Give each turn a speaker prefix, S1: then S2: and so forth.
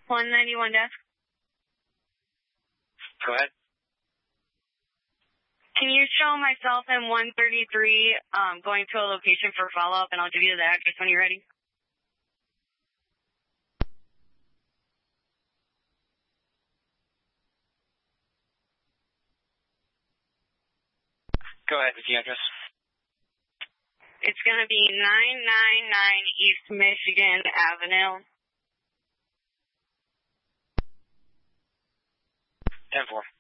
S1: 191 desk.
S2: Go ahead.
S1: Can you show myself and 133 going to a location for follow-up, and I'll give you the address when you're ready?
S2: Go ahead with the address.
S1: It's going to be 999 East Michigan Avenue.
S2: 10-4.